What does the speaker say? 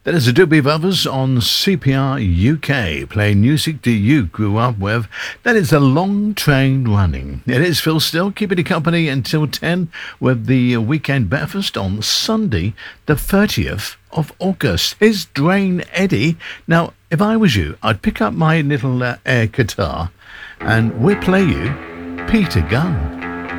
That is a Doobie Brothers on CPR UK, playing music that you grew up with. That is a long train running. It is Phil Still, keeping you company until 10 with the weekend breakfast on Sunday, the 30th of August. Here's Drain Eddie. Now, if I was you, I'd pick up my little air guitar and we'd play you Peter Gunn.